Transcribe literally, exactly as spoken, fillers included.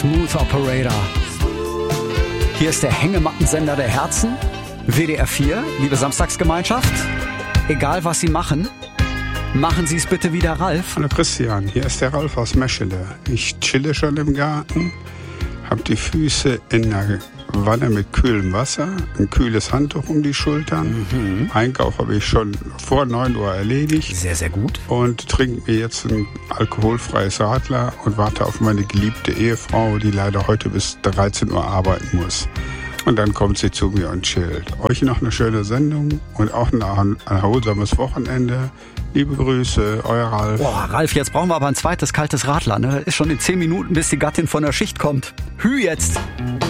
Smooth Operator. Hier ist der Hängemattensender der Herzen, W D R vier, liebe Samstagsgemeinschaft. Egal was Sie machen, machen Sie es bitte wie der Ralf. Hallo Christian, hier ist der Ralf aus Meschede. Ich chille schon im Garten, hab die Füße in der Wanne mit kühlem Wasser, ein kühles Handtuch um die Schultern. Mhm. Einkauf habe ich schon vor neun Uhr erledigt. Sehr, sehr gut. Und trinke mir jetzt ein alkoholfreies Radler und warte auf meine geliebte Ehefrau, die leider heute bis dreizehn Uhr arbeiten muss. Und dann kommt sie zu mir und chillt. Euch noch eine schöne Sendung und auch ein erholsames Wochenende. Liebe Grüße, euer Ralf. Boah, Ralf, jetzt brauchen wir aber ein zweites kaltes Radler. Ne? Das ist schon in zehn Minuten, bis die Gattin von der Schicht kommt. Hü jetzt!